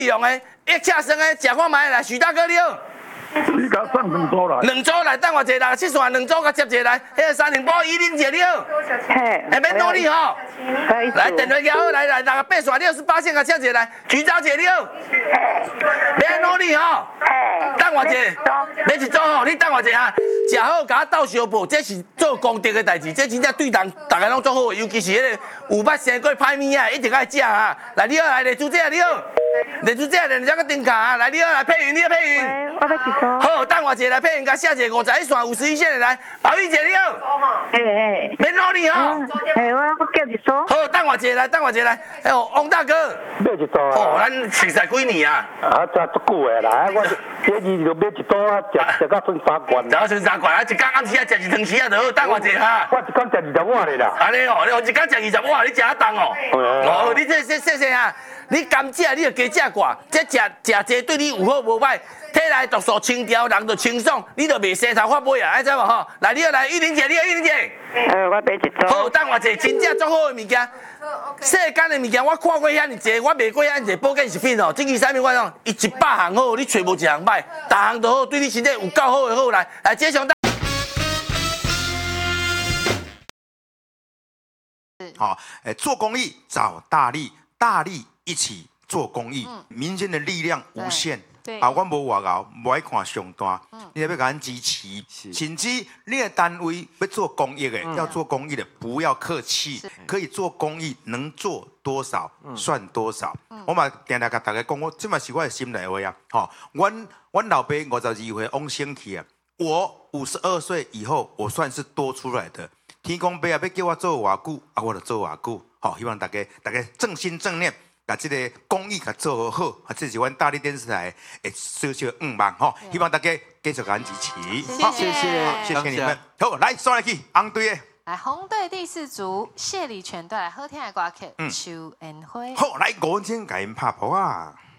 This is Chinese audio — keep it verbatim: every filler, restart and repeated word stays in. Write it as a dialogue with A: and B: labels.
A: 用的，一车生的，食看卖来，徐大哥你好。
B: 你甲送两组来，
A: 两组来，等我一下，七线两组甲接一个来，迄个三零八一零姐你好，
C: 嘿，
A: 下免努力吼，
C: 可以
A: 来电话摇好，来来，那个八线六十八线甲接一个来，徐小姐你好，免努力吼，等我一下，要一组吼，你等我一下，食好甲我斗相报，这是做功德的代志，这真正对人大家拢做好，尤其是迄个有捌生过歹物啊，一定爱食啊，来你好，来李主姐你好，李主姐连这个顶卡啊，来你好，来配云你好配云。
C: 我要几组？
A: 好，等我一下来配人家下一个五十一线、五十一线的来，宝玉姐你好，
C: 嘿嘿，
A: 免努力吼。
C: 嘿，我要叫一组。
A: 好，等我一下来，等我一下来。哎呦，王大哥，
B: 买一组
A: 哦，
B: 啊！
A: 咱熟识几年啊？
B: 啊，食足久的啦，我第二就买一组啊，食食到剩三罐。
A: 然后剩三罐啊，一天暗时啊食一汤匙啊就好，等我一下哈。
B: 我一天食二十碗的啦。
A: 安尼哦，你一天食二十碗，你食啊重哦。哦，你这这这这啊，你甘蔗你就加食寡，这食食这对你有好无歹。 体内毒素清调，人就清爽，你就袂生头发尾啊，爱知无吼？来，你好来，玉玲姐，你好，玉玲姐。
C: 呃，我买一组。
A: 好，等我者真正足好的物件。世间的物件我看过遐尼济，我卖过遐尼济保健食品哦。这支产品我讲，伊一百项好，你找无一项歹，逐项都好，对你身体有够好的好来。来，这上。
D: 好，哎，做公益找大力，大力一起做公益，嗯、民间的力量无限。
E: 对
D: 啊，我无外熬，无爱看上单，嗯、你要甲咱支持，甚至你的单位要做公益的，嗯、要做公益的，不要客气，可以做公益，能做多少、嗯、算多少。嗯、我嘛定定甲大家讲，我这嘛是我的心内话啊。吼、哦，阮阮老爸五十二岁往生去啊，我五十二岁以后，我算是多出来的。天公伯啊，要叫我做偌久，啊，我就做偌久。好、哦，希望大家大家正心正念。 把这个公益给做好，啊，这是阮大力电视台的小小愿望吼，希望大家继续给支持。
E: 好，谢谢，
D: 谢谢你们。好，来，送来去红队的。
E: 来红队第四组，谢礼全带来好听的歌曲《秋烟花》。
D: 好，来，五千给因拍谱啊。